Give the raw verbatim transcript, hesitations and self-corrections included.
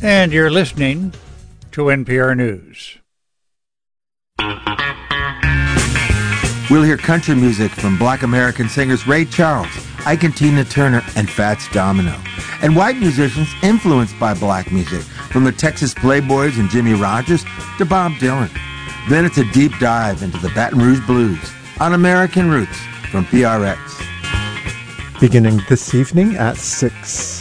And you're listening to N P R News. We'll hear country music from Black American singers Ray Charles, Ike and Tina Turner, and Fats Domino, and white musicians influenced by black music, from the Texas Playboys and Jimmy Rogers to Bob Dylan. Then it's a deep dive into the Baton Rouge Blues on American Roots from P R X. Beginning this evening at six